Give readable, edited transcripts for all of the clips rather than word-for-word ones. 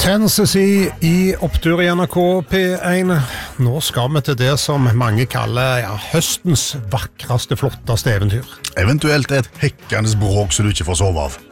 Tennessee i opptur i NRK P1. Nå skal vi til det som mange kaller høstens vakreste, flotteste eventyr. Eventuelt et hekkende bråk så du ikke får sove av.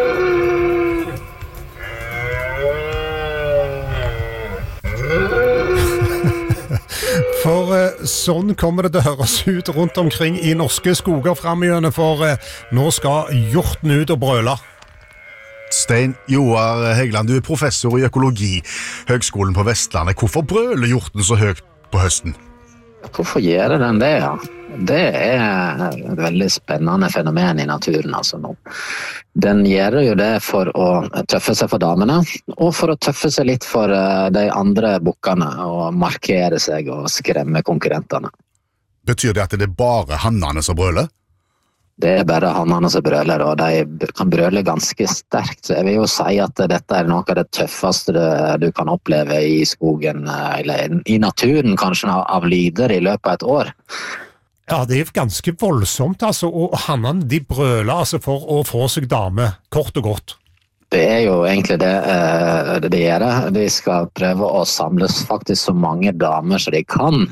For sånn kommer det til å høres ut rundt omkring i norske skoger fremgjørende, for nå skal hjorten ut og brøle. Stein Joar Hegland, du er professor i økologi, Høgskolen på Vestlandet. Hvorfor brøler hjorten så høyt på høsten? Hvorfor gjør den det, ja? Det er et veldig spennende fenomen i naturen, altså nå. Den gjør jo det for å tøffe seg for damene, og for å tøffe seg litt for de andre bukkene, og markere seg og skremme konkurrentene. Betyr det at det er bare hannene som brøler? Det er bare hannene som brøler, og de kan brøle ganske sterkt. Så jeg vil jo si at dette er noe av det tøffeste du kan oppleve i skogen, eller i naturen kanskje, av lyder i løpet av et år. Ja, det er ganske voldsomt, altså, og hannene de brøler altså for å få seg dame, kort og godt. Det er jo egentlig det de gjør. De skal prøve å samle faktisk så mange damer som de kan.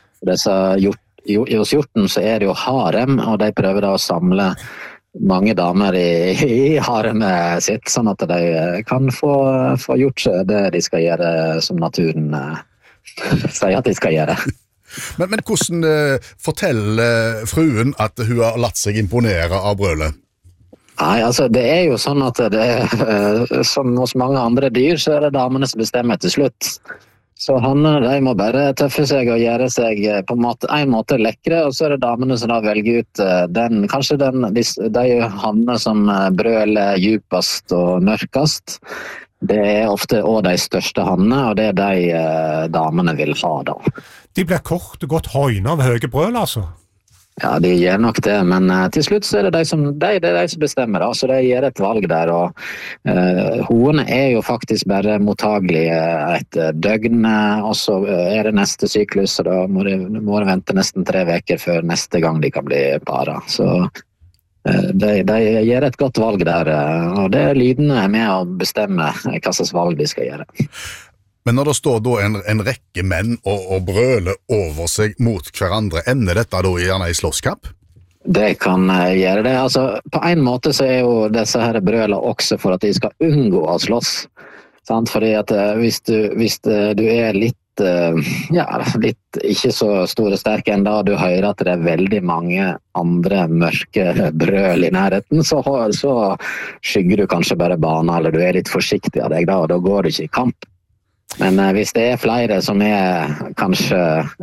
Hos hjorten så er det jo harem, og de prøver da å samle mange damer i haremet sitt, sånn at de kan få gjort det de skal gjøre som naturen sier at de skal gjøre. Men hvordan forteller fruen at hun har latt seg imponere av brølet? Nei, altså det er jo sånn at som hos mange andre dyr, så er det damene som bestemmer til slutt. Så de må bare tøffe seg og gjøre seg på en måte lekre, og så er det damene som da velger ut de hannene som brøler djupest og mørkest. Det er ofte også de største hannene, og det er de damene vil ha da. De blir kort og godt høyne av høye brøl, altså? Ja, de gjør nok det, men til slutt så er det de som bestemmer, da. Så de gjør et valg der, og hoene er jo faktisk bare mottagelige et døgn, og så er det neste syklus, og da må de vente nesten 3 uker før neste gang de kan bli para. Så de gjør et godt valg der, og det er lydene med å bestemme hva slags valg de skal gjøre. Men når det står da en rekke menn og brøler over seg mot hverandre, ender dette da gjerne i slåsskamp? Det kan gjøre det. Altså, på en måte så er jo disse her brøler også for at de skal unngå å slåss. Sant? Fordi at hvis du er litt ikke så stor og sterk enda, og du hører at det er veldig mange andre mørke brøl i nærheten, så skygger du kanskje bare banen, eller du er litt forsiktig av deg da, og da går du ikke i kamp. Men hvis det er flere som kanskje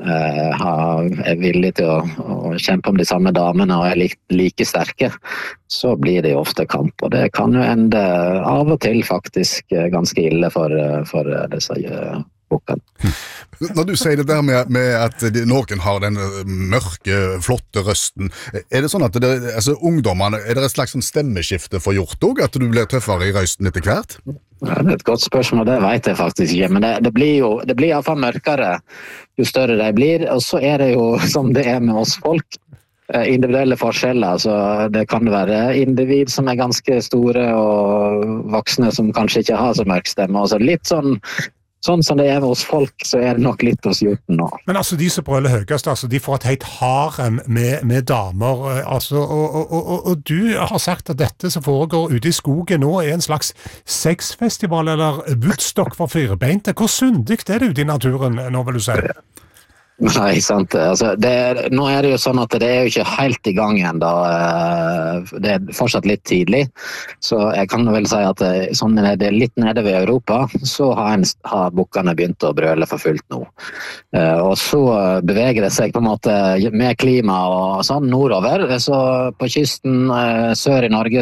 er villige til å kjempe om de samme damene og er like sterke, så blir det jo ofte kamp, og det kan jo ende av og til faktisk ganske ille for disse bukkene. Når du sier det der med at noen har den mørke, flotte røsten, er det sånn at ungdommene, er det et slags stemmeskifte for hjort også, at du blir tøffere i røsten etter hvert? Ja, det er et godt spørsmål, det vet jeg faktisk ikke, men det blir i hvert fall mørkere jo større de blir, og så er det jo som det er med oss folk, individuelle forskjeller, så det kan være individ som er ganske store og voksne som kanskje ikke har så mørk stemme, og så litt sånn som det er hos folk, så er det nok litt hos hjorten nå. Men altså, de som brøler høyest, altså, de får et helt harem med damer, altså, og du har sagt at dette som foregår ute i skogen nå er en slags sexfestival eller Woodstock for firbeinte. Hvor syndigt er det ute i naturen nå, vil du si? Nei, sant. Altså, nå er det jo sånn at det er jo ikke helt i gang enda. Det er fortsatt litt tidlig, så jeg kan vel si at sånn er det litt nede ved Europa, så har bukkene begynt å brøle for fullt nå. Og så beveger det seg på en måte med klima og sånn nordover, så på kysten sør i Norge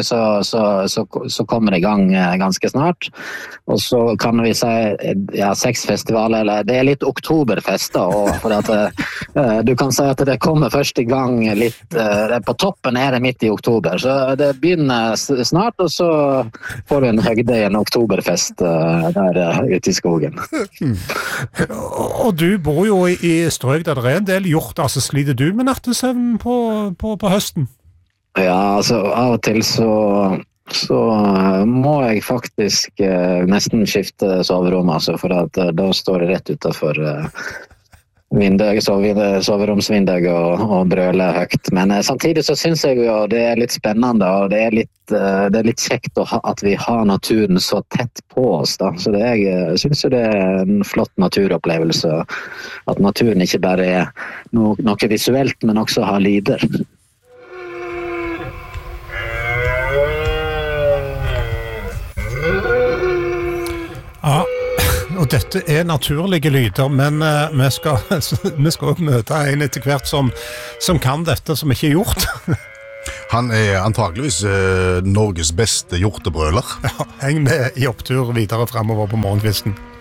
så kommer det i gang ganske snart, og så kan vi si sexfestival, eller det er litt oktoberfester, og for du kan si at det kommer først i gang litt på toppen er det midt i oktober, så det begynner snart, og så får du en høgde i en oktoberfest der ute i skogen. Og du bor jo i strøk der det er en del hjort, altså sliter du med nattesøvn på høsten? Ja, altså av og til så så må jeg faktisk nesten skifte soverom, altså, for at da står det rett utenfor soveromsvinduet og brøler høyt. Men samtidig så synes jeg jo det er litt spennende, og det er litt kjekt at vi har naturen så tett på oss. Da. Så jeg synes jo det er en flott naturopplevelse, at naturen ikke bare er noe visuelt, men også har lyder. Ja, og dette er naturlige lyder, men vi skal også møte en etter hvert som kan dette, som ikke er gjort. Han er antageligvis Norges beste hjortebrøler. Ja, heng med i opptur videre fremover på morgenkvisten.